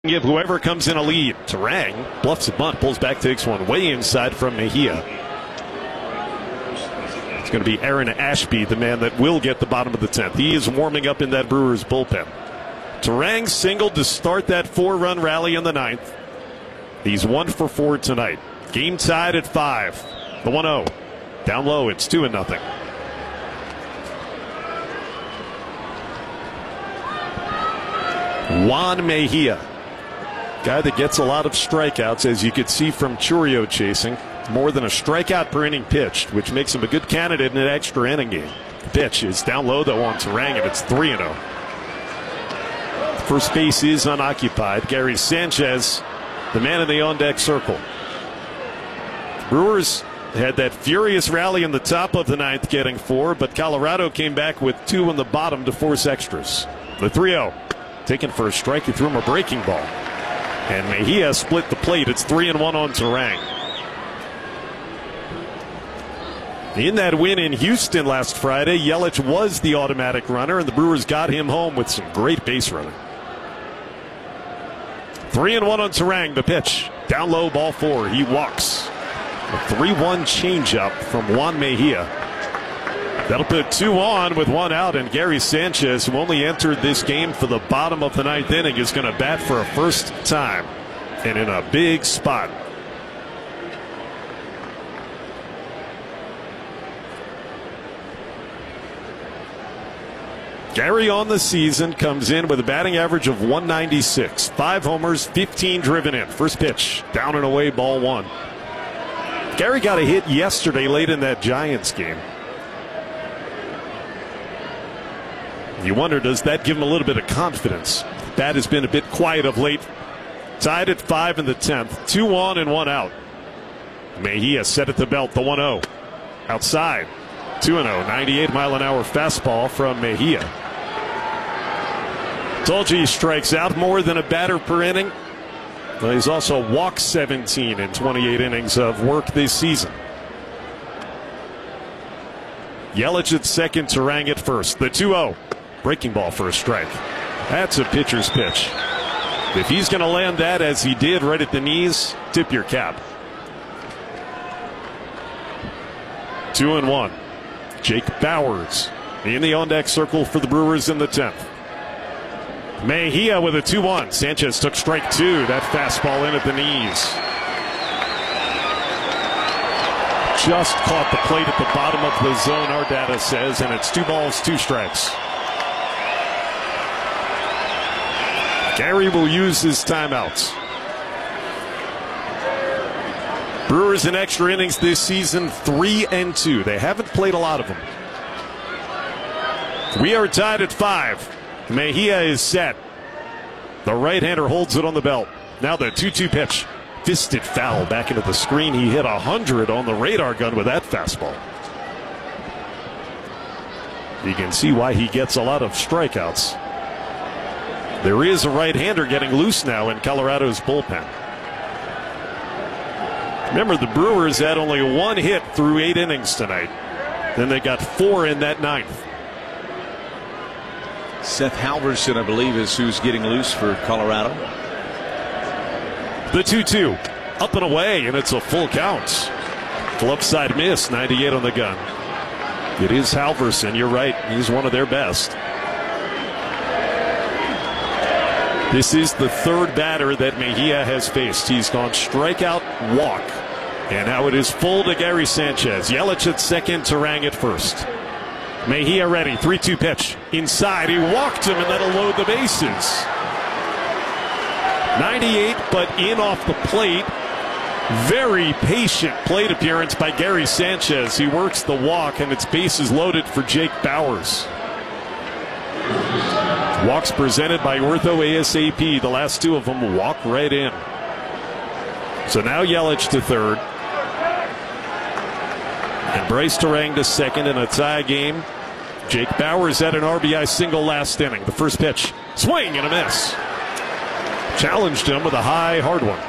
Give whoever comes in a lead. Turang bluffs a bunt, pulls back, takes one way inside from Mejia. It's going to be Aaron Ashby, the man that will get the bottom of the 10th. He is warming up in that Brewers bullpen. Turang singled to start that 4-run rally in the 9th. He's 1 for 4 tonight. Game tied at 5. The 1-0. Down low, it's 2-0. Juan Mejia. Guy that gets a lot of strikeouts, as you could see from Chourio chasing. More than a strikeout per inning pitched, which makes him a good candidate in an extra inning game. The pitch is down low, though, on Turang, and it's 3-0. First base is unoccupied. Gary Sanchez, the man in the on-deck circle. Brewers had that furious rally in the top of the 9th, getting 4, but Colorado came back with 2 in the bottom to force extras. The 3-0. Taken for a strike, he threw him a breaking ball. And Mejia split the plate. It's 3-1 on Turang. In that win in Houston last Friday, Yelich was the automatic runner, and the Brewers got him home with some great base running. 3-1 on Turang. The pitch. Down low, ball 4. He walks. A 3-1 changeup from Juan Mejia. That'll put 2 on with 1 out, and Gary Sanchez, who only entered this game for the bottom of the 9th inning, is going to bat for a first time and in a big spot. Gary on the season comes in with a batting average of 196, 5 homers, 15 driven in. First pitch, down and away, ball 1. Gary got a hit yesterday late in that Giants game. You wonder, does that give him a little bit of confidence? Bat has been a bit quiet of late. Tied at 5 in the 10th. 2 on and 1 out. Mejia set at the belt. The 1-0. Outside. 2-0. 98-mile-an-hour fastball from Mejia. Told you he strikes out more than a batter per inning. Well, he's also walked 17 in 28 innings of work this season. Yelich at second, Turang at first. The 2-0. Breaking ball for a strike. That's a pitcher's pitch. If he's going to land that as he did right at the knees, tip your cap. 2-1. Jake Bauers in the on-deck circle for the Brewers in the 10th. Mejia with a 2-1. Sanchez took strike 2. That fastball in at the knees. Just caught the plate at the bottom of the zone, our data says, and it's 2 balls, 2 strikes. Gary will use his timeouts. Brewers in extra innings this season, 3-2. They haven't played a lot of them. We are tied at 5. Mejia is set. The right-hander holds it on the belt. Now the 2-2 pitch. Fisted foul back into the screen. He hit 100 on the radar gun with that fastball. You can see why he gets a lot of strikeouts. There is a right-hander getting loose now in Colorado's bullpen. Remember, the Brewers had only 1 hit through 8 innings tonight. Then they got 4 in that 9th. Seth Halverson, I believe, is who's getting loose for Colorado. The 2-2 up and away, and it's a full count. Glove side miss, 98 on the gun. It is Halverson. You're right. He's one of their best. This is the 3rd batter that Mejia has faced. He's gone strikeout, walk. And now it is full to Gary Sanchez. Yelich at second, Turang at first. Mejia ready. 3-2 pitch. Inside. He walked him, and that'll load the bases. 98, but in off the plate. Very patient plate appearance by Gary Sanchez. He works the walk, and it's bases loaded for Jake Bauers. Walks presented by Ortho ASAP. The last 2 of them walk right in. So now Yelich to 3rd. And Bryce Turang to 2nd in a tie game. Jake Bauers had an RBI single last inning. The first pitch. Swing and a miss. Challenged him with a high, hard one.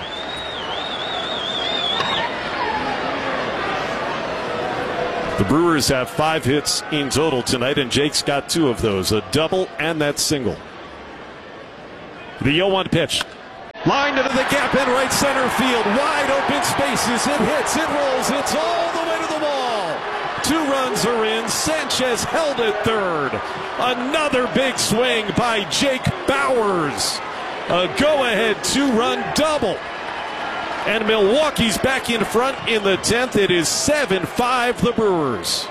The Brewers have 5 hits in total tonight, and Jake's got 2 of those, a double and that single. The 0-1 pitch. Line into the gap in right center field. Wide open spaces. It hits, it rolls. It's all the way to the wall. 2 runs are in. Sanchez held at third. Another big swing by Jake Bauers. A go-ahead 2-run double. And Milwaukee's back in front in the 10th. It is 7-5 the Brewers.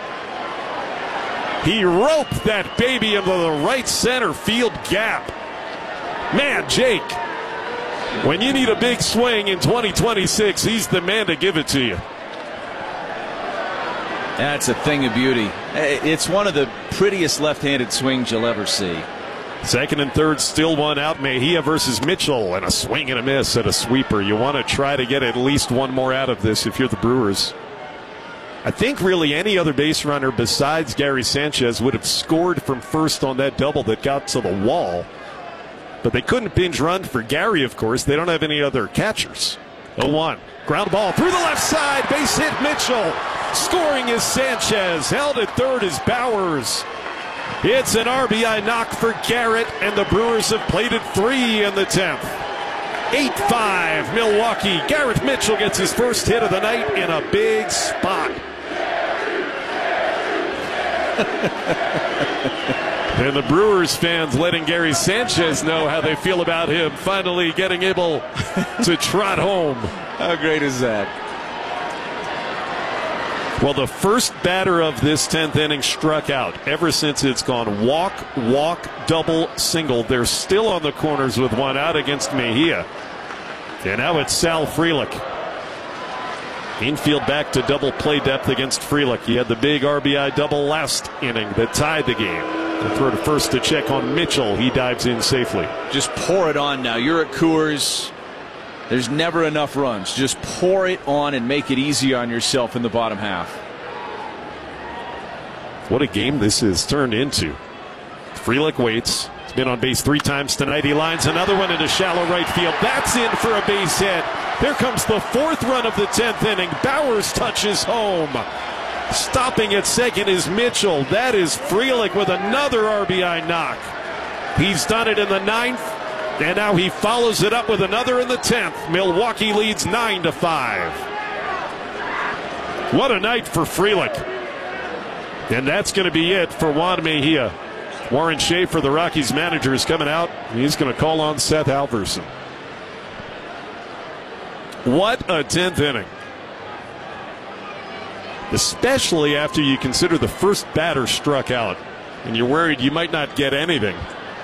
He roped that baby into the right center field gap. Man, Jake, when you need a big swing in 2026, he's the man to give it to you. That's a thing of beauty. It's one of the prettiest left-handed swings you'll ever see. Second and third, still 1 out. Mejia versus Mitchell, and a swing and a miss at a sweeper. You want to try to get at least one more out of this if you're the Brewers. I think really any other base runner besides Gary Sanchez would have scored from first on that double that got to the wall. But they couldn't binge run for Gary, of course. They don't have any other catchers. 0-1. Ground ball through the left side. Base hit Mitchell. Scoring is Sanchez. Held at third is Bauers. It's an RBI knock for Garrett, and the Brewers have played it 3 in the 10th. 8-5 Milwaukee. Garrett Mitchell gets his first hit of the night in a big spot. And the Brewers fans letting Gary Sanchez know how they feel about him finally getting able to trot home. How great is that? Well, the first batter of this 10th inning struck out. Ever since it's gone walk, double, single. They're still on the corners with 1 out against Mejia. And now it's Sal Frelick. Infield back to double play depth against Frelick. He had the big RBI double last inning that tied the game. The throw to first to check on Mitchell. He dives in safely. Just pour it on now. You're at Coors. There's never enough runs. Just pour it on and make it easy on yourself in the bottom half. What a game this is turned into. Frelick waits. He's been on base 3 times tonight. He lines another one into shallow right field. That's in for a base hit. There comes the 4th run of the 10th inning. Bauers touches home. Stopping at second is Mitchell. That is Frelick with another RBI knock. He's done it in the 9th. And now he follows it up with another in the 10th. Milwaukee leads 9-5. What a night for Frelick. And that's going to be it for Juan Mejia. Warren Schaefer, the Rockies manager, is coming out. He's going to call on Seth Alverson. What a 10th inning. Especially after you consider the first batter struck out. And you're worried you might not get anything.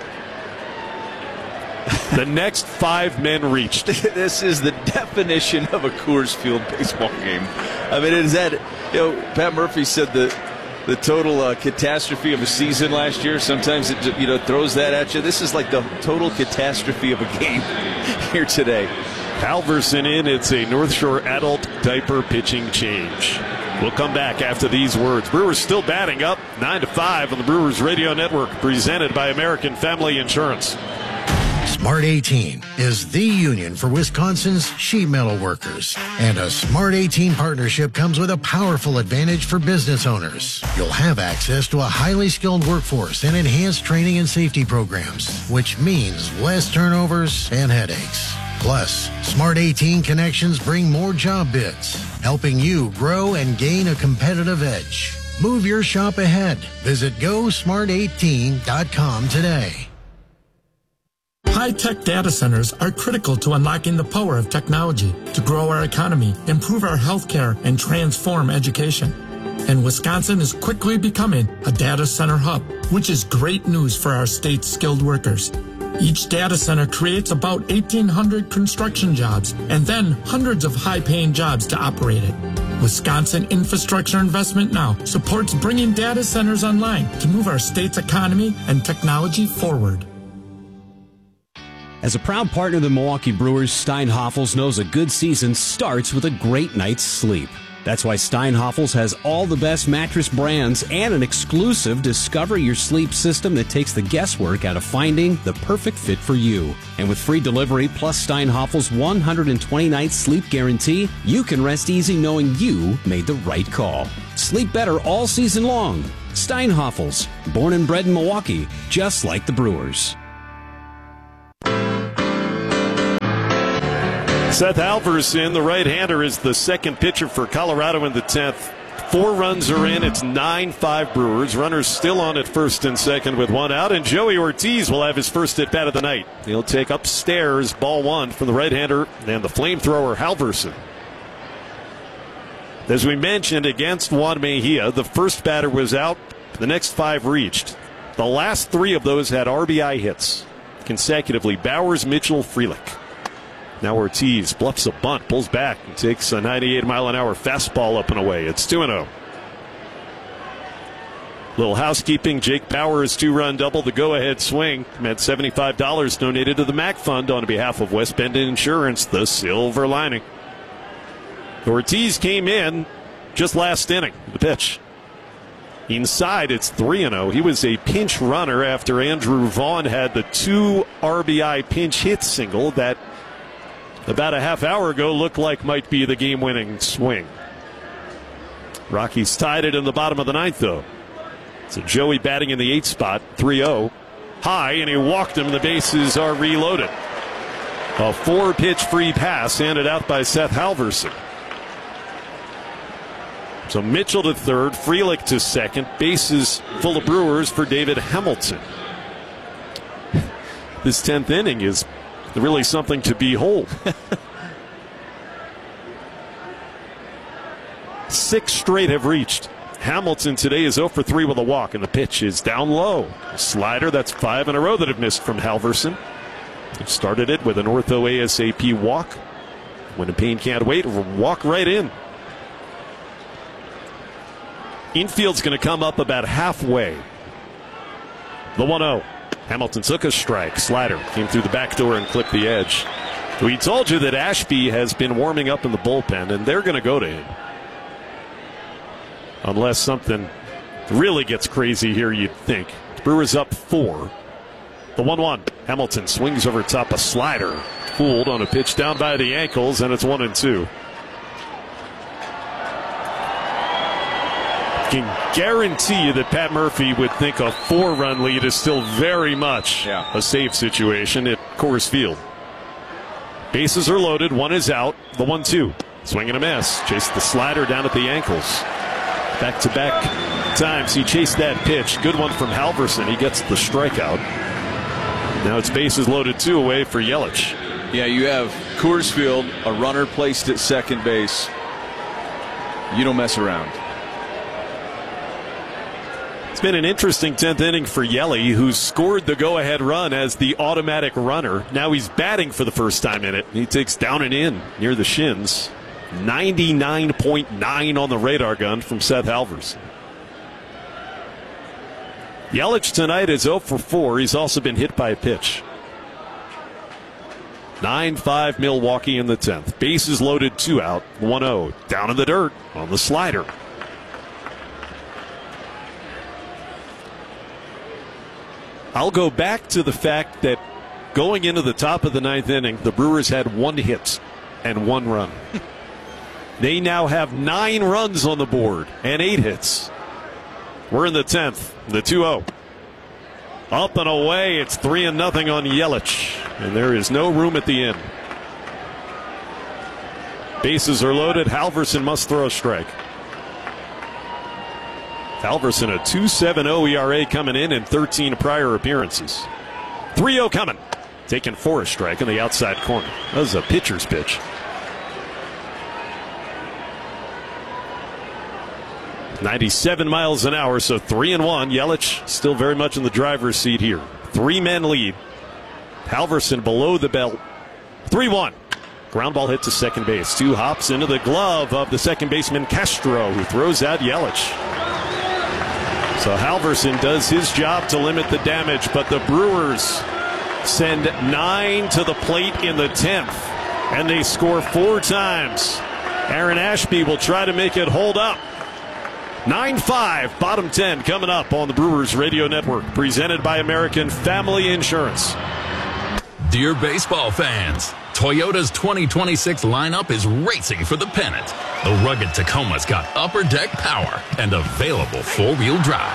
The next 5 men reached. This is the definition of a Coors Field baseball game. I mean, it is that, Pat Murphy said the total catastrophe of a season last year. Sometimes it throws that at you. This is like the total catastrophe of a game here today. Alverson in. It's a North Shore adult diaper pitching change. We'll come back after these words. Brewers still batting up 9-5 on the Brewers Radio Network, presented by American Family Insurance. Smart 18 is the union for Wisconsin's sheet metal workers. And a Smart 18 partnership comes with a powerful advantage for business owners. You'll have access to a highly skilled workforce and enhanced training and safety programs, which means less turnovers and headaches. Plus, Smart 18 connections bring more job bids, helping you grow and gain a competitive edge. Move your shop ahead. Visit GoSmart18.com today. High-tech data centers are critical to unlocking the power of technology to grow our economy, improve our healthcare, and transform education. And Wisconsin is quickly becoming a data center hub, which is great news for our state's skilled workers. Each data center creates about 1,800 construction jobs and then hundreds of high-paying jobs to operate it. Wisconsin Infrastructure Investment Now supports bringing data centers online to move our state's economy and technology forward. As a proud partner of the Milwaukee Brewers, Steinhoffels knows a good season starts with a great night's sleep. That's why Steinhoffels has all the best mattress brands and an exclusive Discover Your Sleep system that takes the guesswork out of finding the perfect fit for you. And with free delivery plus Steinhoffels' 120-night sleep guarantee, you can rest easy knowing you made the right call. Sleep better all season long. Steinhoffels, born and bred in Milwaukee, just like the Brewers. Seth Halverson, the right-hander, is the second pitcher for Colorado in the 10th. 4 runs are in. It's 9-5 Brewers. Runners still on at first and second with 1 out. And Joey Ortiz will have his first at-bat of the night. He'll take upstairs, ball 1 from the right-hander and the flamethrower Halverson. As we mentioned, against Juan Mejia, the first batter was out. The next 5 reached. The last 3 of those had RBI hits consecutively. Bowers, Mitchell, Frelick. Now Ortiz bluffs a bunt, pulls back, and takes a 98-mile-an-hour fastball up and away. It's 2-0. Little housekeeping. Jake Bauers' 2-run double, the go-ahead swing, meant $75 donated to the MAC Fund on behalf of West Bend Insurance, the silver lining. Ortiz came in just last inning, the pitch. Inside, it's 3-0. He was a pinch runner after Andrew Vaughn had the 2 RBI pinch hit single that about a half hour ago looked like might be the game-winning swing. Rockies tied it in the bottom of the 9th, though. So Joey batting in the 8th spot, 3-0. High, and he walked him. The bases are reloaded. A 4-pitch free pass handed out by Seth Halverson. So Mitchell to third, Frelick to second. Bases full of Brewers for David Hamilton. This 10th inning is really something to behold. 6 straight have reached. Hamilton today is 0 for 3 with a walk, and the pitch is down low. A slider, that's 5 in a row that have missed from Halverson. He started it with an ortho ASAP walk. When Payne can't wait, walk right in. Infield's going to come up about halfway. The 1-0. Hamilton took a strike. Slider came through the back door and clipped the edge. We told you that Ashby has been warming up in the bullpen, and they're going to go to him. Unless something really gets crazy here, you'd think. Brewers up 4. The 1-1. Hamilton swings over top, a slider. Fooled on a pitch down by the ankles, and it's 1-2. Can guarantee you that Pat Murphy would think a 4-run lead is still very much a safe situation at Coors Field. Bases are loaded. 1 is out. The 1-2. Swing and a miss. Chased the slider down at the ankles. Back-to-back times he chased that pitch. Good one from Halverson. He gets the strikeout. Now it's bases loaded 2 away for Yelich. Yeah, you have Coors Field, a runner placed at second base. You don't mess around. It's been an interesting 10th inning for Yelly, who scored the go-ahead run as the automatic runner. Now he's batting for the first time in it. He takes down and in near the shins. 99.9 on the radar gun from Seth Halverson. Yelich tonight is 0 for 4. He's also been hit by a pitch. 9-5 Milwaukee in the 10th. Bases loaded, 2 out. 1-0. Down in the dirt on the slider. I'll go back to the fact that going into the top of the 9th inning, the Brewers had 1 hit and 1 run. They now have 9 runs on the board and 8 hits. We're in the 10th, the 2-0. Up and away, it's 3-0 on Yelich, and there is no room at the end. Bases are loaded. Halverson must throw a strike. Halverson, a 2.70 ERA coming in 13 prior appearances. 3-0 coming. Taking for a strike in the outside corner. That was a pitcher's pitch. .97 miles an hour, so 3-1. Yelich still very much in the driver's seat here. 3-man lead. Halverson below the belt. 3-1. Ground ball hit to second base. 2 hops into the glove of the second baseman Castro, who throws out Yelich. So Halverson does his job to limit the damage, but the Brewers send 9 to the plate in the 10th, and they score 4 times. Aaron Ashby will try to make it hold up. 9-5, bottom 10 coming up on the Brewers Radio Network, presented by American Family Insurance. Dear baseball fans, Toyota's 2026 lineup is racing for the pennant. The rugged Tacoma's got upper deck power and available 4-wheel drive.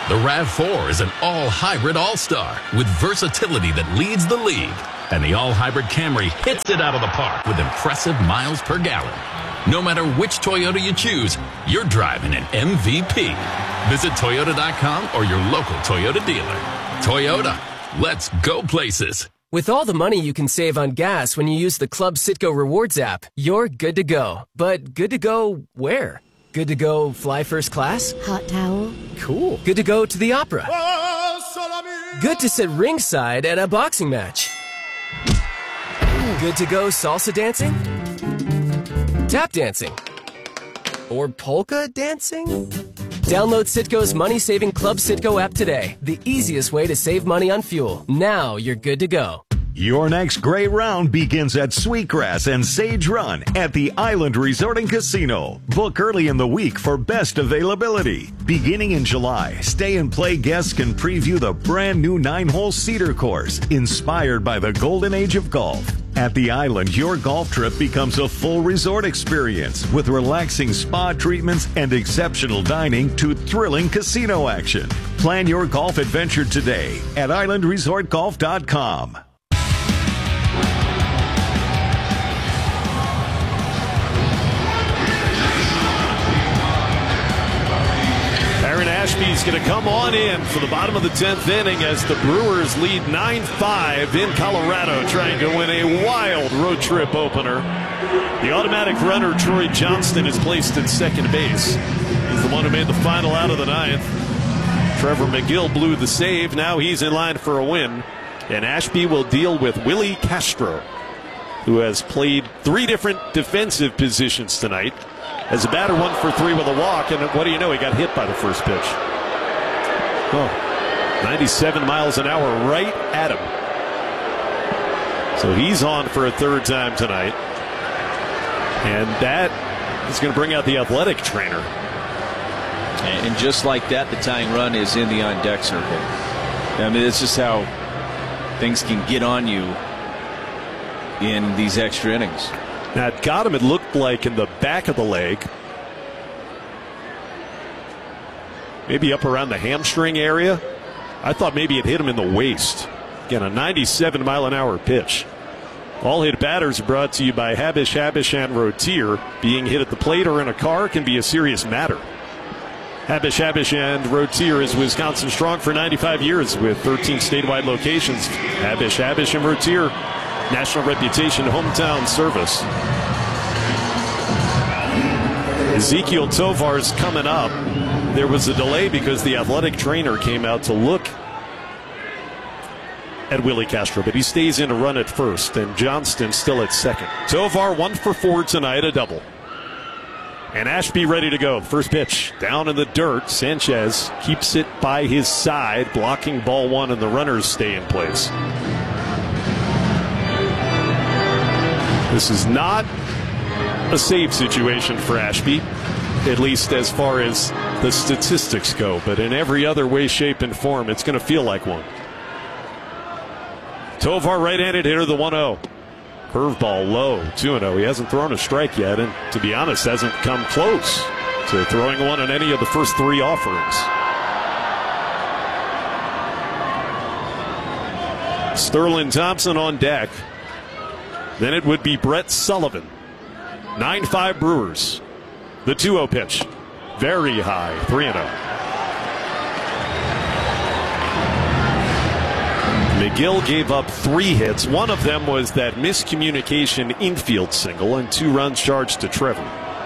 The RAV4 is an all-hybrid all-star with versatility that leads the league. And the all-hybrid Camry hits it out of the park with impressive miles per gallon. No matter which Toyota you choose, you're driving an MVP. Visit Toyota.com or your local Toyota dealer. Toyota, let's go places. With all the money you can save on gas when you use the Club Citgo Rewards app, you're good to go. But good to go where? Good to go fly first class? Hot towel? Cool. Good to go to the opera? Good to sit ringside at a boxing match? Good to go salsa dancing? Tap dancing? Or polka dancing? Download Citgo's money-saving Club Citgo app today. The easiest way to save money on fuel. Now you're good to go. Your next great round begins at Sweetgrass and Sage Run at the Island Resort and Casino. Book early in the week for best availability. Beginning in July, Stay and Play guests can preview the brand new 9-hole Cedar course, inspired by the golden age of golf. At the Island, your golf trip becomes a full resort experience with relaxing spa treatments and exceptional dining to thrilling casino action. Plan your golf adventure today at islandresortgolf.com. Aaron Ashby's going to come on in for the bottom of the 10th inning as the Brewers lead 9-5 in Colorado, trying to win a wild road trip opener. The automatic runner, Troy Johnston, is placed at second base. He's the one who made the final out of the ninth. Trevor McGill blew the save. Now he's in line for a win. And Ashby will deal with Willie Castro, who has played 3 different defensive positions tonight. As a batter, 1 for 3 with a walk, and what do you know? He got hit by the first pitch. 97 miles an hour right at him. So he's on for a 3rd time tonight. And that is going to bring out the athletic trainer. And just like that, the tying run is in the on-deck circle. I mean, it's just how things can get on you in these extra innings. Now, it got him, it looked like, in the back of the leg. Maybe up around the hamstring area. I thought maybe it hit him in the waist. Again, a 97-mile-an-hour pitch. All hit batters are brought to you by Habish, and Rotier. Being hit at the plate or in a car can be a serious matter. Habish, and Rotier is Wisconsin strong for 95 years with 13 statewide locations. Habish, and Rotier. National reputation, hometown service. Ezekiel Tovar's coming up. There was a delay because the athletic trainer came out to look at Willie Castro, but he stays in to run at first, and Johnston still at second. Tovar 1 for 4 tonight, a double. And Ashby ready to go. First pitch down in the dirt. Sanchez keeps it by his side, blocking ball 1, and the runners stay in place. This is not a save situation for Ashby, at least as far as the statistics go. But in every other way, shape, and form, it's going to feel like one. Tovar, right-handed hitter, the 1-0. Curveball low, 2-0. He hasn't thrown a strike yet, and to be honest, hasn't come close to throwing one in any of the first 3 offerings. Sterling Thompson on deck. Then it would be Brett Sullivan. 9-5 Brewers. The 2-0 pitch. Very high. 3-0. McGill gave up 3 hits. One of them was that miscommunication infield single, and 2 runs charged to Trevor.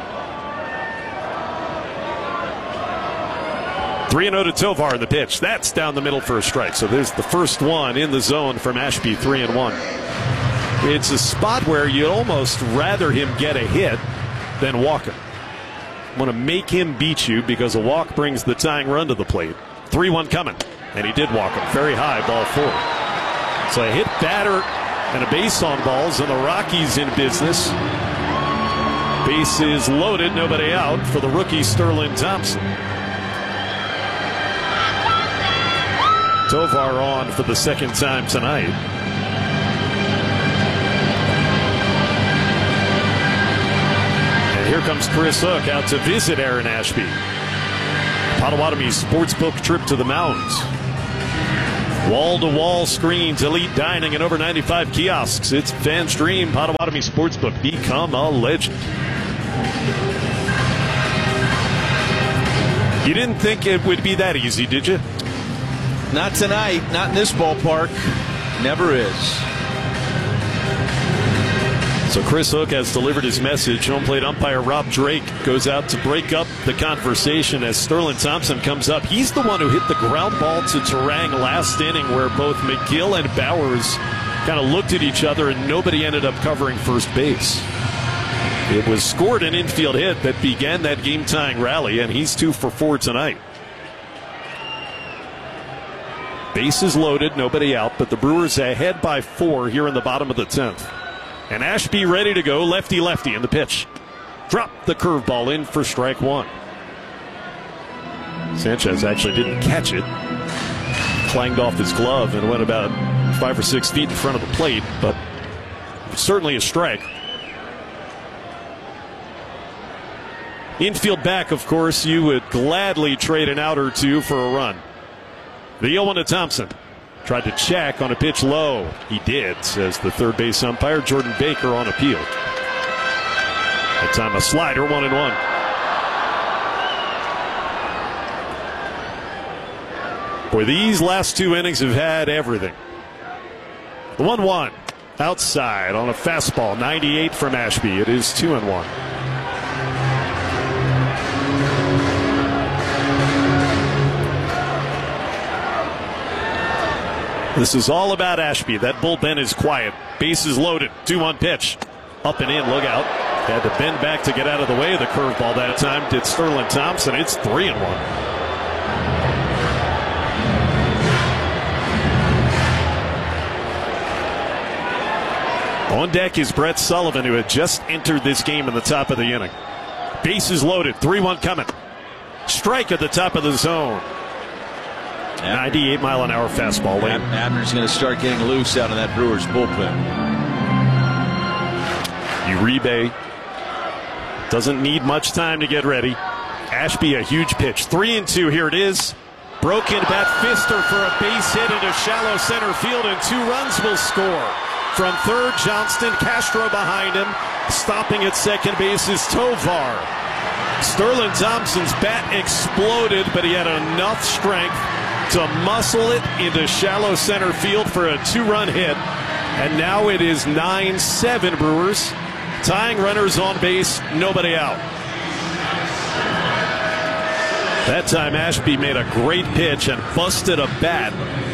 3-0 to Tovar in the pitch. That's down the middle for a strike. So there's the first one in the zone from Ashby, 3-1. It's a spot where you'd almost rather him get a hit than walk him. Want to make him beat you because a walk brings the tying run to the plate. 3-1 coming, and he did walk him. Very high, ball 4. So a hit batter and a base on balls, and the Rockies in business. Bases loaded, nobody out for the rookie Sterling Thompson. Tovar on for the 2nd time tonight. Here comes Chris Hook out to visit Aaron Ashby. Potawatomi's sportsbook trip to the mounds. Wall-to-wall screens, elite dining, and over 95 kiosks. It's fans' dream. Potawatomi Sportsbook. Become a legend. You didn't think it would be that easy, did you? Not tonight. Not in this ballpark. Never is. So Chris Hook has delivered his message. Home plate umpire Rob Drake goes out to break up the conversation as Sterling Thompson comes up. He's the one who hit the ground ball to Terang last inning, where both McGill and Bowers kind of looked at each other and nobody ended up covering first base. It was scored an infield hit that began that game-tying rally, and he's 2 for 4 tonight. Bases loaded, nobody out, but the Brewers ahead by 4 here in the bottom of the 10th. And Ashby ready to go, lefty-lefty in the pitch. Dropped the curveball in for strike 1. Sanchez actually didn't catch it. Clanged off his glove and went about 5 or 6 feet in front of the plate, but certainly a strike. Infield back, of course, you would gladly trade an out or two for a run. The 0-1 to Thompson. Tried to check on a pitch low. He did, says the third base umpire, Jordan Baker, on appeal. That time a slider, 1-1. Boy, these last 2 innings have had everything. The 1-1 outside on a fastball, 98 from Ashby. It is 2-1. This is all about Ashby. That bullpen is quiet. Bases loaded. 2-1 pitch. Up and in. Look out. Had to bend back to get out of the way of the curveball that time. Did Sterling Thompson. It's 3-1. On deck is Brett Sullivan, who had just entered this game in the top of the inning. Bases loaded. 3-1 coming. Strike at the top of the zone. 98-mile-an-hour fastball lane. Abner's going to start getting loose out of that Brewers bullpen. Uribe doesn't need much time to get ready. Ashby, a huge pitch. 3-2. Here it is. Broken bat Fister for a base hit into shallow center field, and 2 runs will score. From third, Johnston, Castro behind him. Stopping at second base is Tovar. Sterling Thompson's bat exploded, but he had enough strength to muscle it into shallow center field for a 2-run hit. And now it is 9-7 Brewers. Tying runners on base, nobody out. That time Ashby made a great pitch and busted a bat.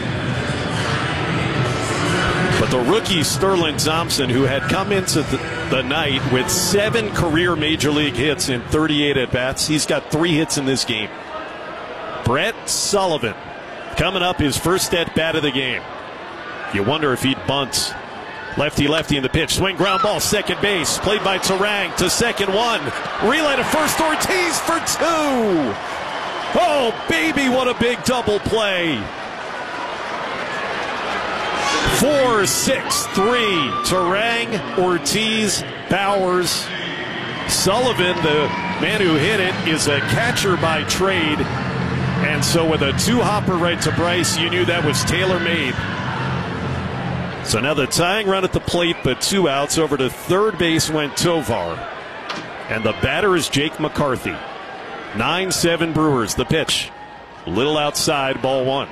But the rookie Sterling Thompson, who had come into the night with 7 career major league hits in 38 at-bats, he's got 3 hits in this game. Brett Sullivan coming up, his first at-bat of the game. You wonder if he'd bunt. Lefty-lefty in the pitch. Swing, ground ball, second base. Played by Terang to second, 1. Relay to first, Ortiz for 2. Oh, baby, what a big double play. 4-6-3. Terang, Ortiz, Bowers. Sullivan, the man who hit it, is a catcher by trade. And so with a 2-hopper right to Bryce, you knew that was tailor-made. So now the tying run at the plate, but 2 outs. Over to third base went Tovar. And the batter is Jake McCarthy. 9-7 Brewers. The pitch. A little outside, ball 1.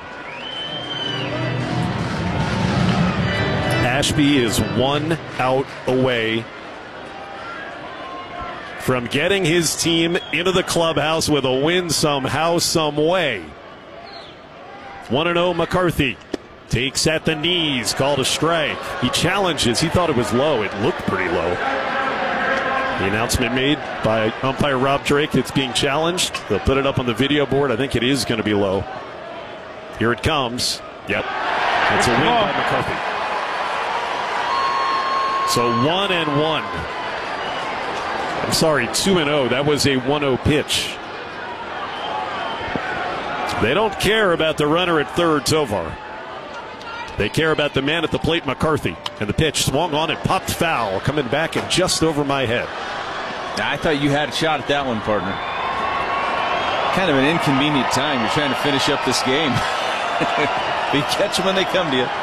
Ashby is 1 out away from getting his team into the clubhouse with a win somehow, some way. 1-0 McCarthy. Takes at the knees, called a strike. He challenges. He thought it was low. It looked pretty low. The announcement made by umpire Rob Drake, it's being challenged. They'll put it up on the video board. I think it is going to be low. Here it comes. Yep. It's a win by McCarthy. So 1-1. I'm sorry, 2-0. That was a 1-0 pitch. They don't care about the runner at third, Tovar. They care about the man at the plate, McCarthy. And the pitch swung on and popped foul, coming back and just over my head. I thought you had a shot at that one, partner. kind of an inconvenient time. You're trying to finish up this game. You catch them when they come to you.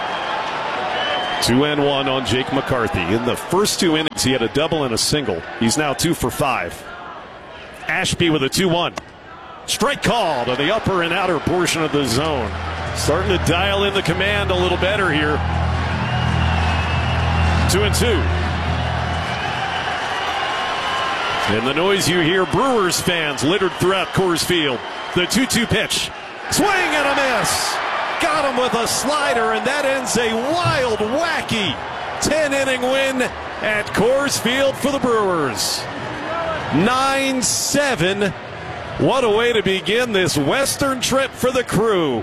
2-1 on Jake McCarthy. In the first 2 innings, he had a double and a single. He's now 2 for 5. Ashby with a 2-1. Strike call to the upper and outer portion of the zone. Starting to dial in the command a little better here. 2-2. And the noise you hear, Brewers fans littered throughout Coors Field. The 2-2 pitch. Swing and a miss. Got him with a slider, and that ends a wild, wacky 10-inning win at Coors Field for the Brewers. 9-7. What a way to begin this Western trip for the Crew.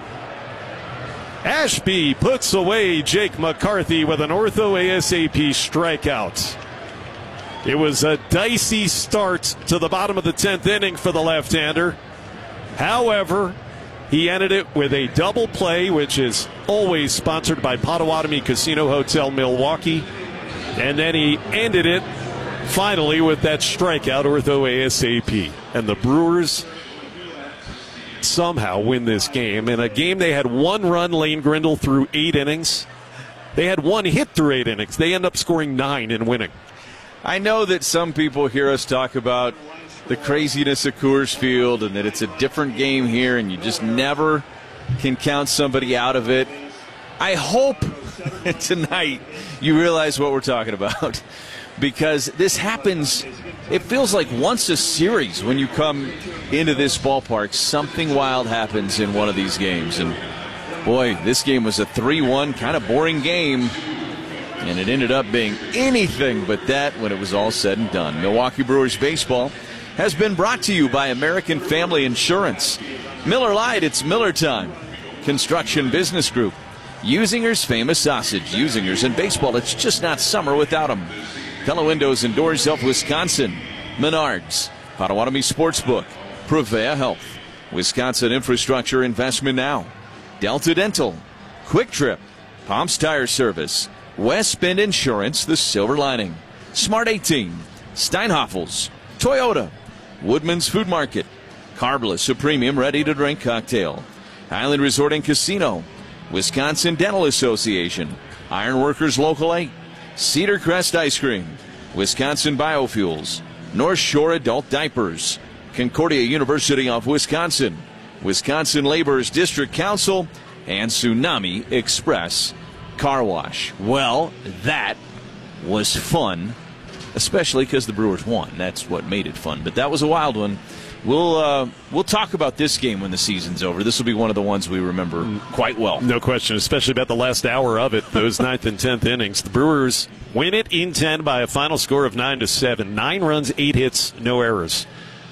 Ashby puts away Jake McCarthy with an ortho ASAP strikeout. It was a dicey start to the bottom of the 10th inning for the left-hander. However, he ended it with a double play, which is always sponsored by Potawatomi Casino Hotel Milwaukee. And then he ended it finally with that strikeout, ortho ASAP. And the Brewers somehow win this game. In a game they had 1 run, Lane Grindle, through 8 innings. They had 1 hit through 8 innings. They end up scoring 9 and winning. I know that some people hear us talk about the craziness of Coors Field and that it's a different game here and you just never can count somebody out of it. I hope tonight you realize what we're talking about, because this happens, it feels like once a series when you come into this ballpark. Something wild happens in one of these games. And boy, this game was a 3-1 kind of boring game. And it ended up being anything but that when it was all said and done. Milwaukee Brewers baseball has been brought to you by American Family Insurance. Miller Lite, it's Miller time. Construction Business Group. Usinger's Famous Sausage. Usinger's in baseball, it's just not summer without them. Pella Windows and Doors of Wisconsin. Menards. Potawatomi Sportsbook. Prevea Health. Wisconsin Infrastructure Investment Now. Delta Dental. Quick Trip. Palms Tire Service. West Bend Insurance, the silver lining. Smart 18, Steinhoffels, Toyota, Woodman's Food Market, Carbless, a premium ready-to-drink cocktail. Island Resort and Casino, Wisconsin Dental Association, Ironworkers Local 8, Cedar Crest Ice Cream, Wisconsin Biofuels, North Shore Adult Diapers, Concordia University of Wisconsin, Wisconsin Laborers District Council, and Tsunami Express Car Wash. Well, that was fun, especially because the Brewers won. That's what made it fun. But that was a wild one. We'll talk about this game when the season's over. This will be one of the ones we remember quite well. No question, especially about the last hour of it, those 9th and 10th innings. The Brewers win it in 10 by a final score of 9-7. 9 runs, 8 hits, no errors.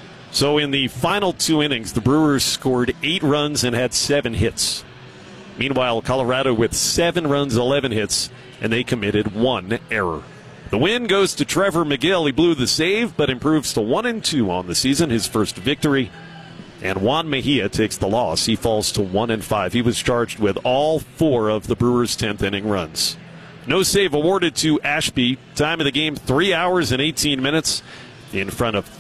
So in the final 2 innings, the Brewers scored 8 runs and had 7 hits. Meanwhile, Colorado with 7 runs, 11 hits, and they committed 1 error. The win goes to Trevor McGill. He blew the save, but improves to 1-2 on the season, his first victory. And Juan Mejia takes the loss. He falls to 1-5. He was charged with all 4 of the Brewers' 10th inning runs. No save awarded to Ashby. Time of the game, 3 hours and 18 minutes in front of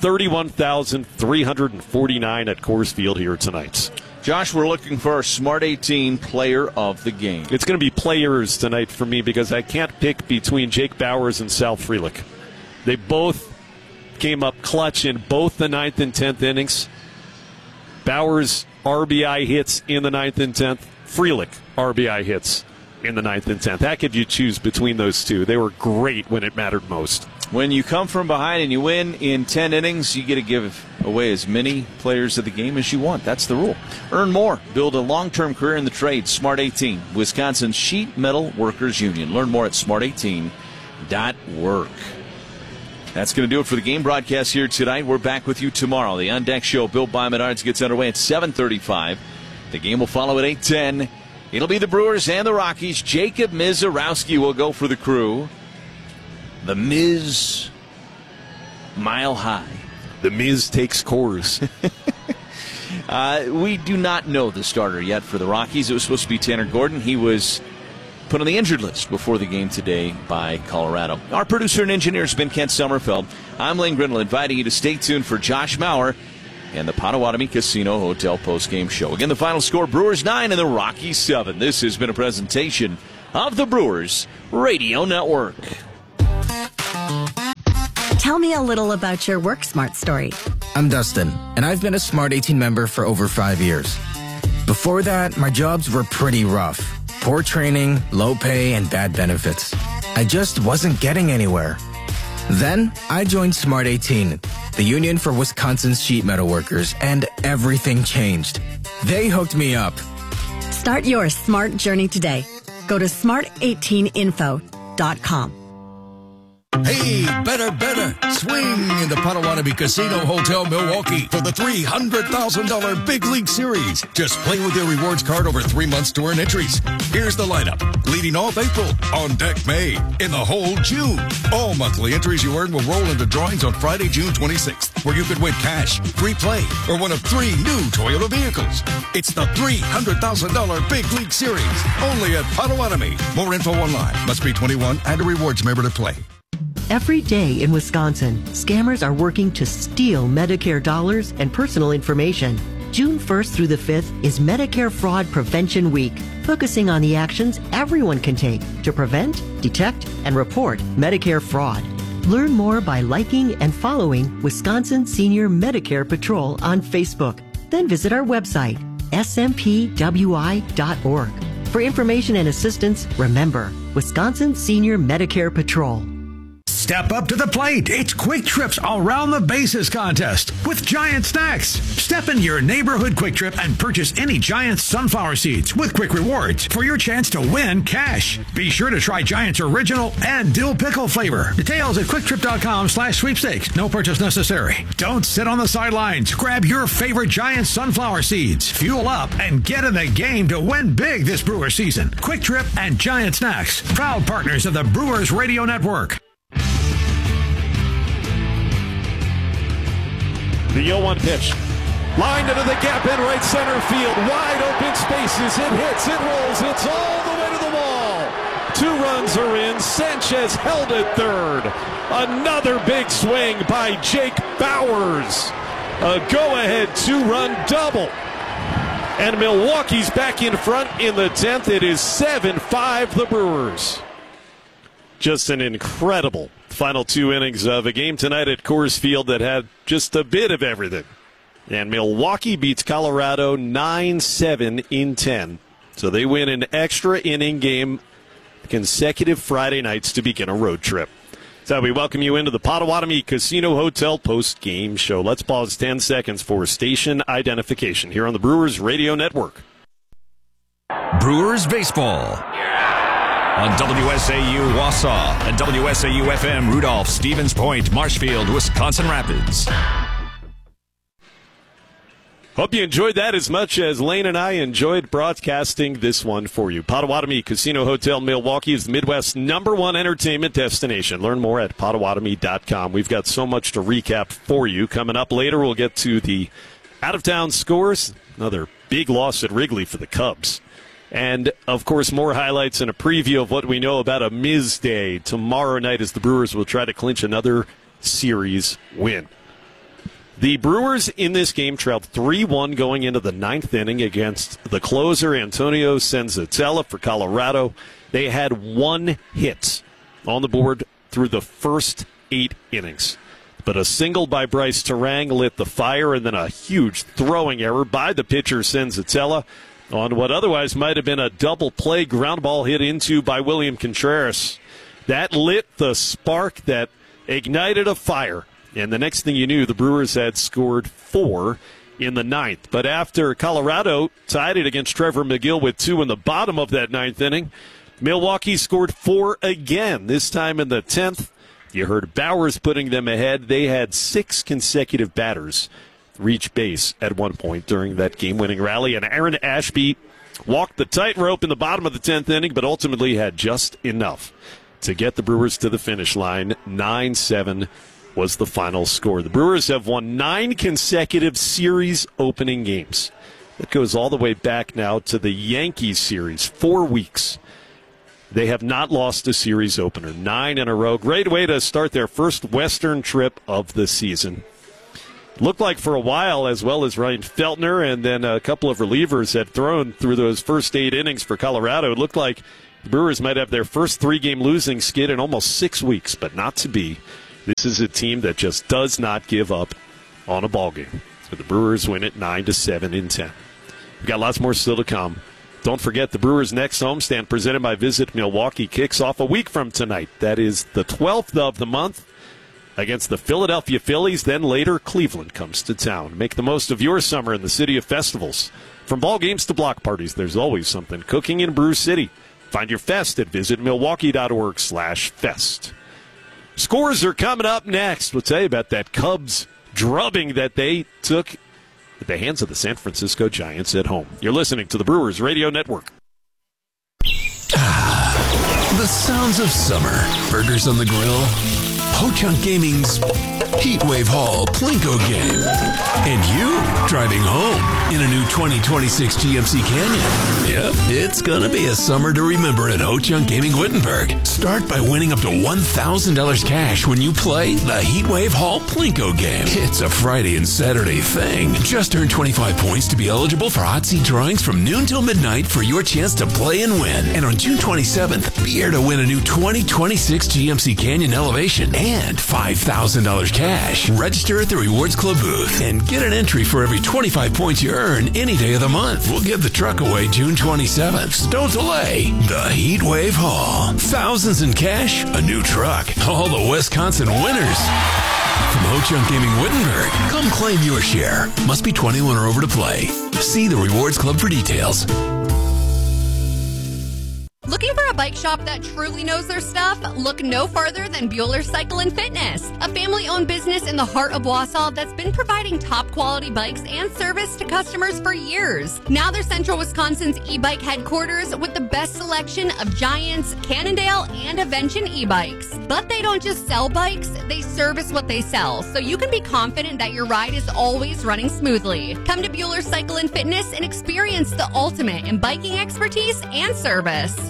31,349 at Coors Field here tonight. Josh, we're looking for our Smart 18 player of the game. It's going to be players tonight for me because I can't pick between Jake Bauers and Sal Frelick. They both came up clutch in both the 9th and 10th innings. Bauers RBI hits in the 9th and 10th. Frelick RBI hits in the 9th and 10th. How could you choose between those two? They were great when it mattered most. When you come from behind and you win in 10 innings, you get to give away as many players of the game as you want. That's the rule. Earn more. Build a long-term career in the trade. Smart 18, Wisconsin Sheet Metal Workers Union. Learn more at smart18.work. That's going to do it for the game broadcast here tonight. We're back with you tomorrow. The On Deck Show, Built by Menards, gets underway at 7:35. The game will follow at 8:10. It'll be the Brewers and the Rockies. Jacob Mizorowski will go for the Crew. The Miz, Mile High. The Miz takes Coors. We do not know the starter yet for the Rockies. It was supposed to be Tanner Gordon. He was put on the injured list before the game today by Colorado. Our producer and engineer has been Kent Sommerfeld. I'm Lane Grindle, inviting you to stay tuned for Josh Maurer and the Potawatomi Casino Hotel postgame show. Again, the final score, Brewers 9 and the Rockies 7. This has been a presentation of the Brewers Radio Network. Tell me a little about your WorkSmart story. I'm Dustin, and I've been a Smart 18 member for over 5 years. Before that, my jobs were pretty rough. Poor training, low pay, and bad benefits. I just wasn't getting anywhere. Then, I joined Smart 18, the union for Wisconsin's sheet metal workers, and everything changed. They hooked me up. Start your smart journey today. Go to smart18info.com. Hey, better. Swing in the Potawatomi Casino Hotel Milwaukee for the $300,000 Big League Series. Just play with your rewards card over 3 months to earn entries. Here's the lineup. Leading off April, on deck May, in the hole June. All monthly entries you earn will roll into drawings on Friday, June 26th, where you could win cash, free play, or one of 3 new Toyota vehicles. It's the $300,000 Big League Series, only at Potawatomi. More info online. Must be 21 and a rewards member to play. Every day in Wisconsin, scammers are working to steal Medicare dollars and personal information. June 1st through the 5th is Medicare Fraud Prevention Week, focusing on the actions everyone can take to prevent, detect, and report Medicare fraud. Learn more by liking and following Wisconsin Senior Medicare Patrol on Facebook. Then visit our website, smpwi.org. For information and assistance, remember, Wisconsin Senior Medicare Patrol. Step up to the plate. It's Quick Trip's Around the Bases contest with Giant Snacks. Step into your neighborhood Quick Trip and purchase any Giant sunflower seeds with quick rewards for your chance to win cash. Be sure to try Giant's original and dill pickle flavor. Details at quicktrip.com/sweepstakes. No purchase necessary. Don't sit on the sidelines. Grab your favorite Giant sunflower seeds. Fuel up and get in the game to win big this Brewer season. Quick Trip and Giant Snacks, proud partners of the Brewers Radio Network. The 0-1 pitch. Lined into the gap in right center field. Wide open spaces. It hits, it rolls. It's all the way to the wall. 2 runs are in. Sanchez held at third. Another big swing by Jake Bauers. A go-ahead 2-run double. And Milwaukee's back in front in the 10th. It is 7-5 the Brewers. Just an incredible final 2 innings of a game tonight at Coors Field that had just a bit of everything. And Milwaukee beats Colorado 9-7 in 10. So they win an extra inning game consecutive Friday nights to begin a road trip. So we welcome you into the Potawatomi Casino Hotel post-game show. Let's pause 10 seconds for station identification here on the Brewers Radio Network. Brewers Baseball. On WSAU Wausau and WSAU-FM Rudolph, Stevens Point, Marshfield, Wisconsin Rapids. Hope you enjoyed that as much as Lane and I enjoyed broadcasting this one for you. Potawatomi Casino Hotel Milwaukee is the Midwest's #1 entertainment destination. Learn more at Potawatomi.com. We've got so much to recap for you. Coming up later, we'll get to the out-of-town scores. Another big loss at Wrigley for the Cubs. And, of course, more highlights and a preview of what we know about a Miz Day tomorrow night as the Brewers will try to clinch another series win. The Brewers in this game trailed 3-1 going into the 9th inning against the closer Antonio Senzatella for Colorado. They had 1 hit on the board through the first 8 innings. But a single by Bryce Terang lit the fire, and then a huge throwing error by the pitcher Senzatella on what otherwise might have been a double play ground ball hit into by William Contreras. That lit the spark that ignited a fire. And the next thing you knew, the Brewers had scored 4 in the 9th. But after Colorado tied it against Trevor McGill with 2 in the bottom of that 9th inning, Milwaukee scored 4 again, this time in the 10th. You heard Bauers putting them ahead. They had 6 consecutive batters reach base at one point during that game-winning rally. And Aaron Ashby walked the tightrope in the bottom of the 10th inning, but ultimately had just enough to get the Brewers to the finish line. 9-7 was the final score. The Brewers have won 9 consecutive series opening games. That goes all the way back now to the Yankees series, 4 weeks. They have not lost a series opener. 9 in a row. Great way to start their first Western trip of the season. looked like for a while, as well as Ryan Feltner and then a couple of relievers had thrown through those first 8 innings for Colorado. It looked like the Brewers might have their first 3-game losing skid in almost 6 weeks, but not to be. This is a team that just does not give up on a ballgame. So the Brewers win it 9-7 in 10. We've got lots more still to come. Don't forget the Brewers' next homestand presented by Visit Milwaukee kicks off a week from tonight. That is the 12th of the month against the Philadelphia Phillies. Then later, Cleveland comes to town. Make the most of your summer in the city of festivals. From ball games to block parties, there's always something cooking in Brew City. Find your fest at visitmilwaukee.org/fest. Scores are coming up next. We'll tell you about that Cubs drubbing that they took at the hands of the San Francisco Giants at home. You're listening to the Brewers Radio Network. The sounds of summer. Burgers on the grill. Ho-Chunk Gaming's Heatwave Hall Plinko game. And you driving home in a new 2026 GMC Canyon. Yep, it's gonna be a summer to remember at Ho-Chunk Gaming Wittenberg. Start by winning up to $1,000 cash when you play the Heatwave Hall Plinko game. It's a Friday and Saturday thing. Just earn 25 points to be eligible for hot seat drawings from noon till midnight for your chance to play and win. And on June 27th, be here to win a new 2026 GMC Canyon Elevation and $5,000 cash. Register at the Rewards Club booth and get an entry for every 25 points you earn any day of the month. We'll give the truck away June 27th. So don't delay. The Heatwave Hall. Thousands in cash, a new truck. All the Wisconsin winners. From Ho-Chunk Gaming Wittenberg, come claim your share. Must be 21 or over to play. See the Rewards Club for details. Looking for a bike shop that truly knows their stuff? Look no farther than Bueller Cycle and Fitness, a family-owned business in the heart of Wausau that's been providing top-quality bikes and service to customers for years. Now they're Central Wisconsin's e-bike headquarters with the best selection of Giants, Cannondale, and Avention e-bikes. But they don't just sell bikes, they service what they sell, so you can be confident that your ride is always running smoothly. Come to Bueller Cycle and Fitness and experience the ultimate in biking expertise and service.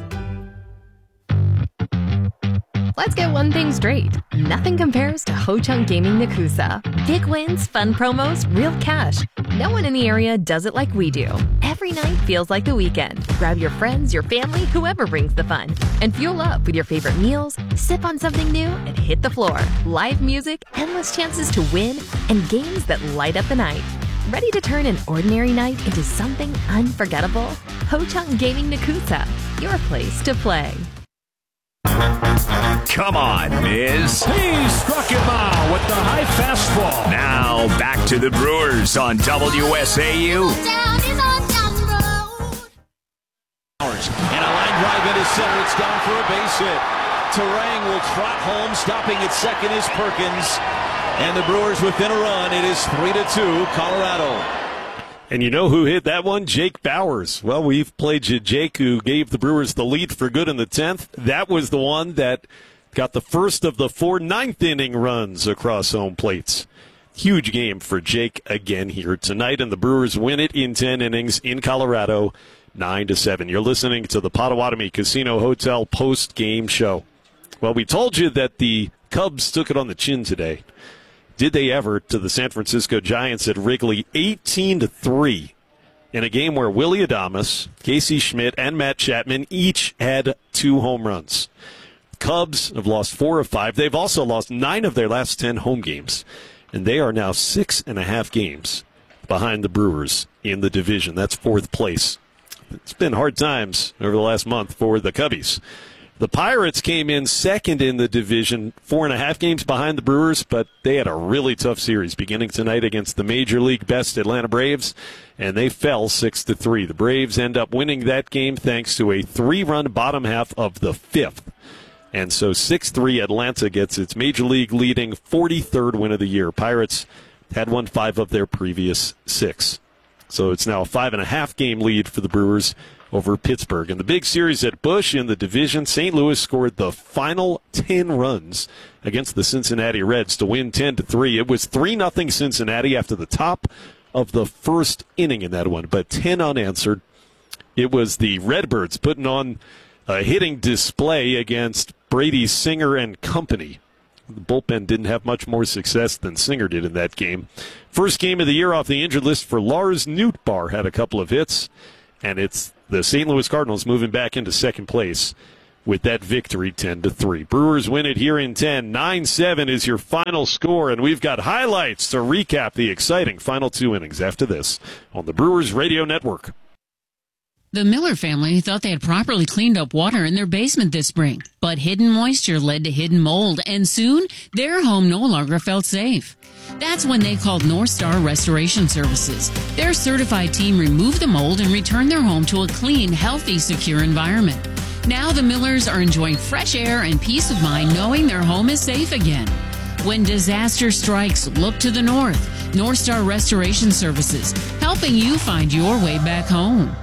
Let's get one thing straight. Nothing compares to Ho-Chunk Gaming Nakusa. Big wins, fun promos, real cash. No one in the area does it like we do. Every night feels like the weekend. Grab your friends, your family, whoever brings the fun. And fuel up with your favorite meals, sip on something new, and hit the floor. Live music, endless chances to win, and games that light up the night. Ready to turn an ordinary night into something unforgettable? Ho-Chunk Gaming Nakusa, your place to play. Come on, Miz. He struck him out with the high fastball. Now back to the Brewers on WSAU. And a line drive into center. It's down for a base hit. Terang will trot home. Stopping at second is Perkins. And the Brewers within a run. It is 3-2, Colorado. And you know who hit that one? Jake Bowers. Well, we've played you Jake, who gave the Brewers the lead for good in the 10th. That was the one that got the first of the 4 ninth-inning runs across home plates. Huge game for Jake again here tonight, and the Brewers win it in 10 innings in Colorado, 9-7. You're listening to the Potawatomi Casino Hotel post-game show. Well, we told you that the Cubs took it on the chin today. Did they ever, to the San Francisco Giants at Wrigley, 18-3 in a game where Willy Adames, Casey Schmidt, and Matt Chapman each had 2 home runs. Cubs have lost 4 of 5. They've also lost 9 of their last 10 home games, and they are now 6.5 games behind the Brewers in the division. That's 4th place. It's been hard times over the last month for the Cubbies. The Pirates came in second in the division, 4.5 games behind the Brewers, but they had a really tough series beginning tonight against the Major League best Atlanta Braves, and they fell 6-3. The Braves end up winning that game thanks to a 3-run bottom half of the 5th. And so 6-3, Atlanta gets its Major League leading 43rd win of the year. Pirates had won 5 of their previous 6. So it's now a 5.5 game lead for the Brewers over Pittsburgh. In the big series at Busch in the division, St. Louis scored the final 10 runs against the Cincinnati Reds to win 10-3. It was 3-0 Cincinnati after the top of the first inning in that one, but 10 unanswered. It was the Redbirds putting on a hitting display against Brady Singer and company. The bullpen didn't have much more success than Singer did in that game. First game of the year off the injured list for Lars Nootbaar, had a couple of hits, and it's the St. Louis Cardinals moving back into second place with that victory 10-3. Brewers win it here in 10. 9-7 is your final score, and we've got highlights to recap the exciting final 2 innings after this on the Brewers Radio Network. The Miller family thought they had properly cleaned up water in their basement this spring, but hidden moisture led to hidden mold, and soon their home no longer felt safe. That's when they called North Star Restoration Services. Their certified team removed the mold and returned their home to a clean, healthy, secure environment. Now the Millers are enjoying fresh air and peace of mind knowing their home is safe again. When disaster strikes, look to the north. North Star Restoration Services, helping you find your way back home.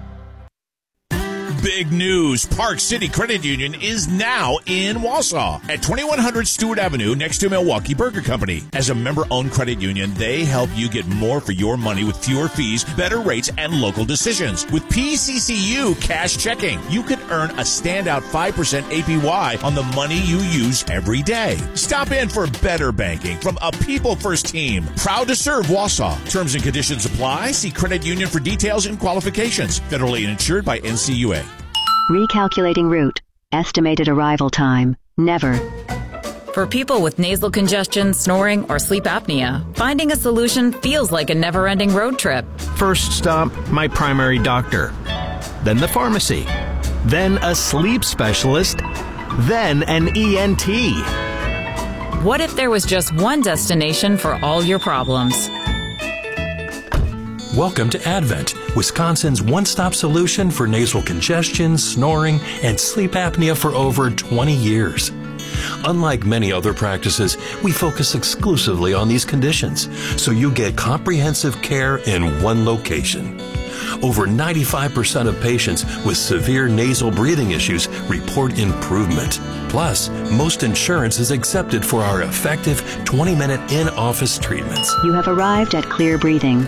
Big news. Park City Credit Union is now in Wausau at 2100 Stewart Avenue next to Milwaukee Burger Company. As a member-owned credit union, they help you get more for your money with fewer fees, better rates, and local decisions. With PCCU Cash Checking, you can earn a standout 5% APY on the money you use every day. Stop in for better banking from a people-first team. Proud to serve Wausau. Terms and conditions apply. See Credit Union for details and qualifications. Federally insured by NCUA. Recalculating route. Estimated arrival time. Never. For people with nasal congestion, snoring, or sleep apnea, finding a solution feels like a never-ending road trip. First stop, my primary doctor. Then the pharmacy. Then a sleep specialist. Then an ENT. What if there was just one destination for all your problems? Welcome to Advent, Wisconsin's one-stop solution for nasal congestion, snoring, and sleep apnea for over 20 years. Unlike many other practices, we focus exclusively on these conditions, so you get comprehensive care in one location. Over 95% of patients with severe nasal breathing issues report improvement. Plus, most insurance is accepted for our effective 20-minute in-office treatments. You have arrived at Clear Breathing.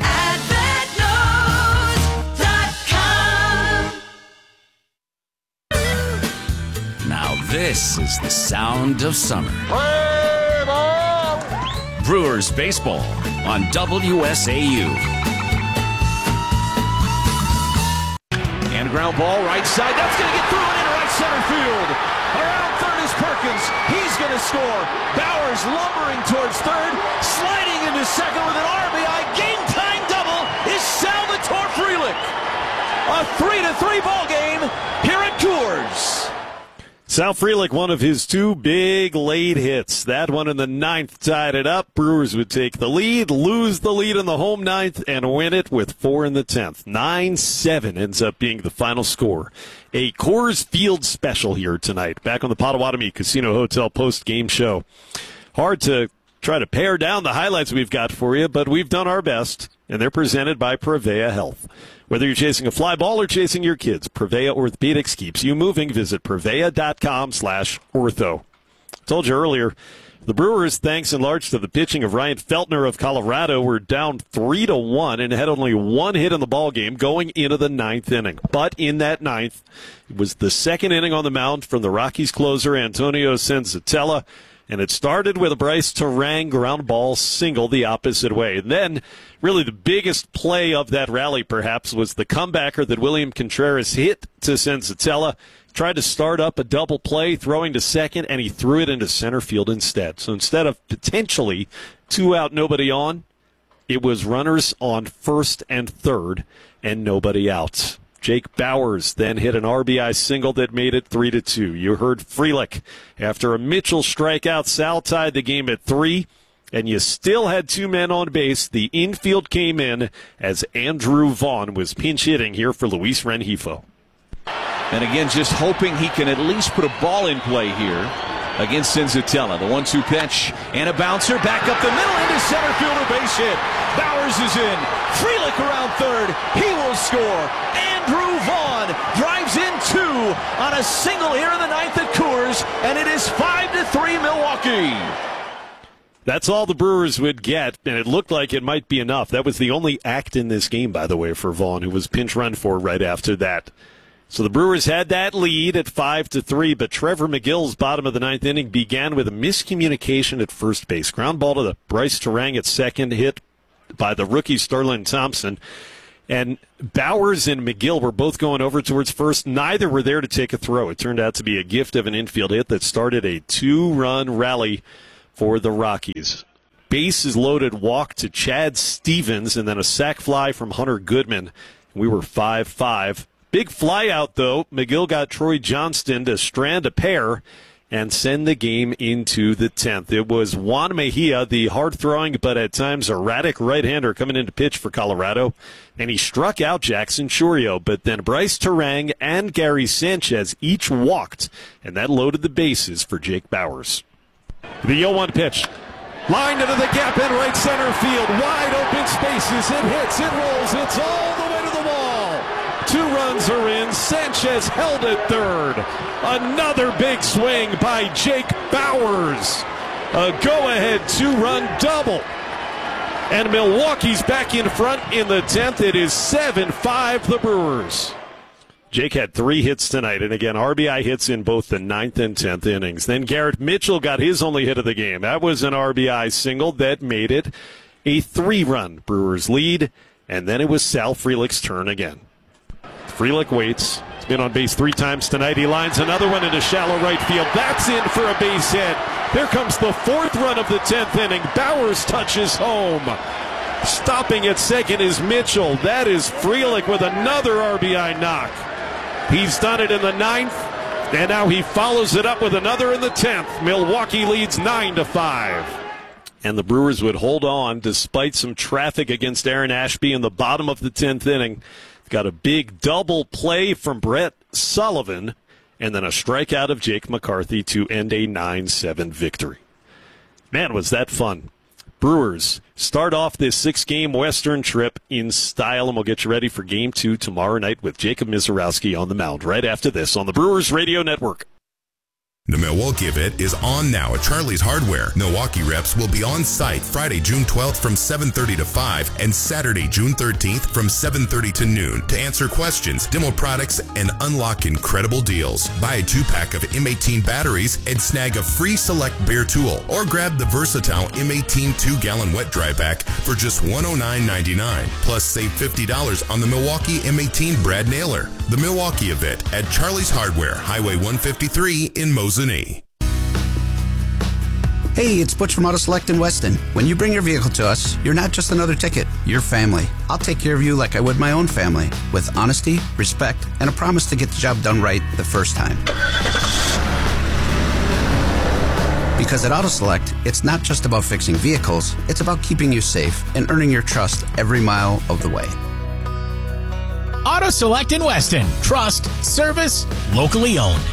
This is the sound of summer. Brewers baseball on WSAU. And ground ball right side. That's going to get through and into right center field. Around third is Perkins. He's going to score. Bowers lumbering towards third. Sliding into second with an RBI. Game time double is Salvatore Frelick. A 3-3 ball game here at Coors. Sal Frelick, one of his 2 big late hits. That one in the 9th tied it up. Brewers would take the lead, lose the lead in the home 9th, and win it with 4 in the 10th. 9-7 ends up being the final score. A Coors Field special here tonight, back on the Potawatomi Casino Hotel post-game show. Hard to try to pare down the highlights we've got for you, but we've done our best, and they're presented by Prevea Health. Whether you're chasing a fly ball or chasing your kids, Prevea Orthopedics keeps you moving. Visit Prevea.com/ortho. Told you earlier, the Brewers, thanks in large to the pitching of Ryan Feltner of Colorado, were down 3-1 and had only 1 hit in the ballgame going into the 9th inning. But in that 9th, it was the 2nd inning on the mound from the Rockies closer, Antonio Senzatella. And it started with a Bryce Terang ground ball single the opposite way. And then, really the biggest play of that rally, perhaps, was the comebacker that William Contreras hit to Senzatella. Tried to start up a double play, throwing to second, and he threw it into center field instead. So instead of potentially 2 out, nobody on, it was runners on first and third, and nobody out. Jake Bowers then hit an RBI single that made it 3-2. You heard Frelick. After a Mitchell strikeout, Sal tied the game at 3, and you still had 2 men on base. The infield came in as Andrew Vaughn was pinch hitting here for Luis Rengifo. And again, just hoping he can at least put a ball in play here against Senzatella. The 1-2 pitch and a bouncer back up the middle into center fielder base hit. Bowers is in. Frelick around third. He will score. Andrew Vaughn drives in 2 on a single here in the 9th at Coors, and it is 5-3 Milwaukee. That's all the Brewers would get, and it looked like it might be enough. That was the only act in this game, by the way, for Vaughn, who was pinch run for right after that. So the Brewers had that lead at 5-3, but Trevor McGill's bottom of the ninth inning began with a miscommunication at first base. Ground ball to the Bryce Terang at second, hit by the rookie Sterling Thompson. And Bowers and McGill were both going over towards first. Neither were there to take a throw. It turned out to be a gift of an infield hit that started a 2-run rally for the Rockies. Bases loaded walk to Chad Stevens, and then a sac fly from Hunter Goodman. We were 5-5. Big fly out, though. McGill got Troy Johnston to strand a pair and send the game into the 10th. It was Juan Mejia, the hard-throwing but at times erratic right-hander, coming in to pitch for Colorado, and he struck out Jackson Chourio, but then Bryce Terang and Gary Sanchez each walked, and that loaded the bases for Jake Bowers. The 0-1 pitch. Lined into the gap in right center field. Wide open spaces. It hits, it rolls, it's all the way to the wall. 2 runs are in. Sanchez held at third. Another big swing by Jake Bowers. A go-ahead 2-run double. And Milwaukee's back in front in the 10th. It is 7-5 the Brewers. Jake had 3 hits tonight, and again, RBI hits in both the 9th and 10th innings. Then Garrett Mitchell got his only hit of the game. That was an RBI single that made it a 3-run Brewers lead, and then it was Sal Frelick's turn again. Frelick waits. He's been on base 3 times tonight. He lines another one into shallow right field. That's in for a base hit. Here comes the 4th run of the 10th inning. Bowers touches home. Stopping at second is Mitchell. That is Frelick with another RBI knock. He's done it in the 9th, and now he follows it up with another in the 10th. Milwaukee leads 9-5. And the Brewers would hold on despite some traffic against Aaron Ashby in the bottom of the 10th inning. Got a big double play from Brett Sullivan, and then a strikeout of Jake McCarthy to end a 9-7 victory. Man, was that fun. Brewers start off this 6-game Western trip in style, and we'll get you ready for Game 2 tomorrow night with Jacob Mizorowski on the mound right after this on the Brewers Radio Network. The Milwaukee event is on now at Charlie's Hardware. Milwaukee reps will be on site Friday, June 12th from 7:30 to 5 and Saturday, June 13th from 7:30 to noon to answer questions, demo products, and unlock incredible deals. Buy a 2-pack of M18 batteries and snag a free select bare tool, or grab the versatile M18 2-gallon wet dry pack for just $109.99. Plus save $50 on the Milwaukee M18 Brad Nailer. The Milwaukee event at Charlie's Hardware, Highway 153 in Mosinee. Hey, it's Butch from Auto Select in Weston. When you bring your vehicle to us, you're not just another ticket, you're family. I'll take care of you like I would my own family, with honesty, respect, and a promise to get the job done right the first time. Because at Auto Select, it's not just about fixing vehicles, it's about keeping you safe and earning your trust every mile of the way. Auto Select in Weston. Trust, service, locally owned.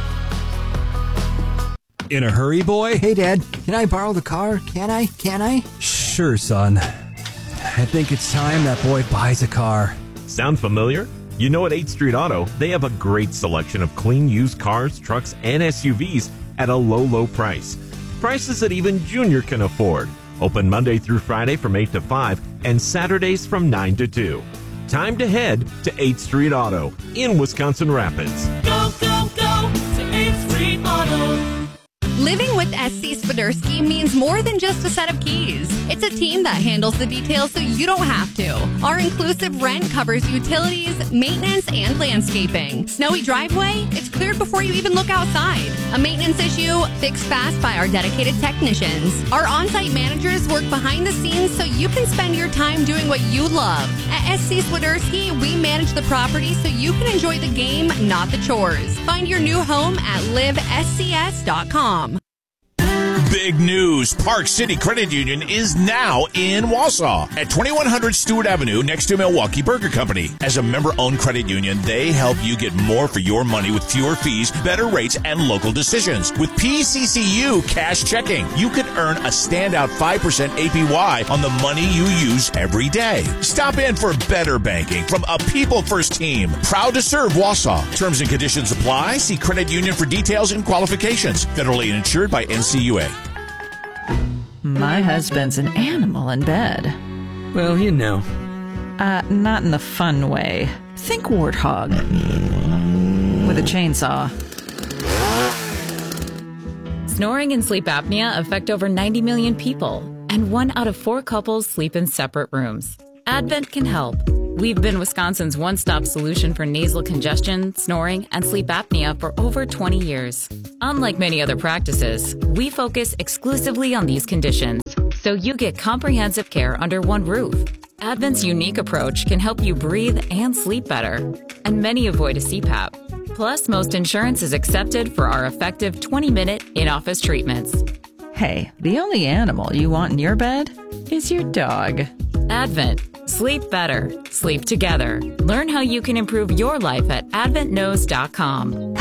In a hurry, boy? Hey, Dad, can I borrow the car? Can I? Sure, son. I think it's time that boy buys a car. Sound familiar? You know, at 8th Street Auto, they have a great selection of clean used cars, trucks, and SUVs at a low price. Prices that even Junior can afford. Open Monday through Friday from 8 to 5 and Saturdays from 9 to 2. Time to head to 8th Street Auto in Wisconsin Rapids. Go, go, go to 8th Street Auto. Living with SC Swiderski means more than just a set of keys. It's a team that handles the details so you don't have to. Our inclusive rent covers utilities, maintenance, and landscaping. Snowy driveway? It's cleared before you even look outside. A maintenance issue? Fixed fast by our dedicated technicians. Our on-site managers work behind the scenes so you can spend your time doing what you love. At SC Swiderski, we manage the property so you can enjoy the game, not the chores. Find your new home at livescs.com. Big news. Park City Credit Union is now in Wausau at 2100 Stewart Avenue next to Milwaukee Burger Company. As a member-owned credit union, they help you get more for your money with fewer fees, better rates, and local decisions. With PCCU Cash Checking, you could earn a standout 5% APY on the money you use every day. Stop in for better banking from a people-first team. Proud to serve Wausau. Terms and conditions apply. See credit union for details and qualifications. Federally insured by NCUA. My husband's an animal in bed. Well, you know. Not in the fun way. Think warthog. with a chainsaw. Snoring and sleep apnea affect over 90 million people, and 1 out of 4 couples sleep in separate rooms. Advent can help. We've been Wisconsin's one-stop solution for nasal congestion, snoring, and sleep apnea for over 20 years. Unlike many other practices, we focus exclusively on these conditions, so you get comprehensive care under one roof. Advent's unique approach can help you breathe and sleep better, and many avoid a CPAP. Plus, most insurance is accepted for our effective 20-minute in-office treatments. Hey, the only animal you want in your bed is your dog. Advent. Sleep better. Sleep together. Learn how you can improve your life at adventknows.com.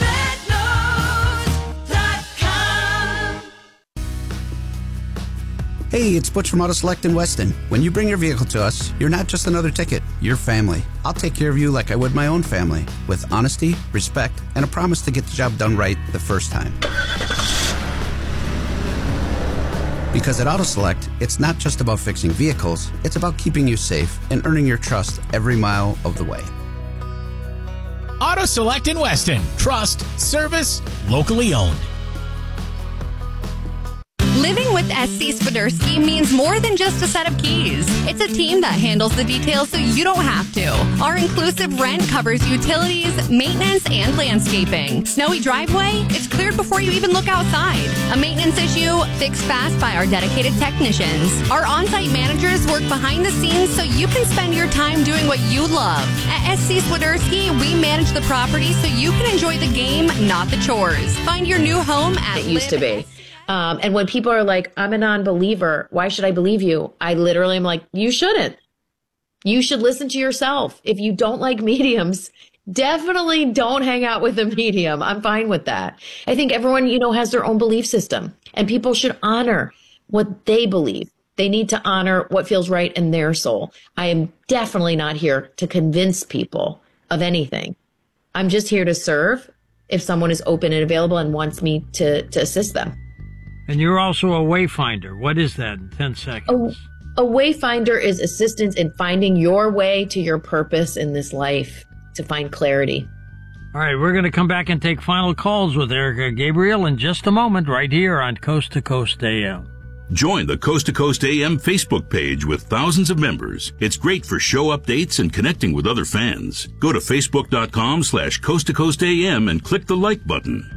Hey, it's Butch from Auto Select in Weston. When you bring your vehicle to us, you're not just another ticket, you're family. I'll take care of you like I would my own family, with honesty, respect, and a promise to get the job done right the first time. Because at Auto Select, it's not just about fixing vehicles, it's about keeping you safe and earning your trust every mile of the way. Auto Select in Weston. Trust, service, locally owned. Living with SC Swiderski means more than just a set of keys. It's a team that handles the details so you don't have to. Our inclusive rent covers utilities, maintenance, and landscaping. Snowy driveway? It's cleared before you even look outside. A maintenance issue? Fixed fast by our dedicated technicians. Our on-site managers work behind the scenes so you can spend your time doing what you love. At SC Swiderski, we manage the property so you can enjoy the game, not the chores. Find your new home at It used to be. And when people are like, I'm a non-believer, why should I believe you? I literally am like, you shouldn't. You should listen to yourself. If you don't like mediums, definitely don't hang out with a medium. I'm fine with that. I think everyone, has their own belief system, and people should honor what they believe. They need to honor what feels right in their soul. I am definitely not here to convince people of anything. I'm just here to serve if someone is open and available and wants me to assist them. And you're also a wayfinder. What is that in 10 seconds? A wayfinder is assistance in finding your way to your purpose in this life, to find clarity. All right, we're going to come back and take final calls with Erica Gabriel in just a moment, right here on Coast to Coast AM. Join the Coast to Coast AM Facebook page with thousands of members. It's great for show updates and connecting with other fans. Go to facebook.com/Coast to Coast AM and click the like button.